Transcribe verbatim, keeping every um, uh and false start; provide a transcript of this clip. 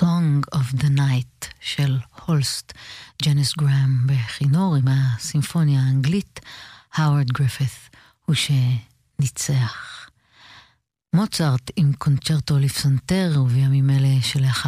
Song of the Night של הולסט, ג'ניס גרהם בכינור עם הסימפוניה האנגלית, האוורד גריפית הוא שניצח. מוצרט עם קונצ'רטו לפסנתר ובימים אלה שלאחר